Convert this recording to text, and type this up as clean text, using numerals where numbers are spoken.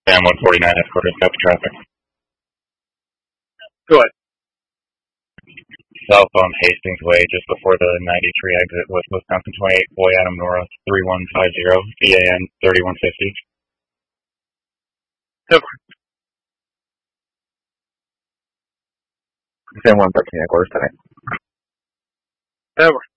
Sam 149 headquarters, copy traffic. Go ahead. Southbound Hastings Way, just before the 93 exit with Wisconsin 28, Boy Adam Nora 3150, VAN 3150. Over. Sam 113 headquarters tonight. Over.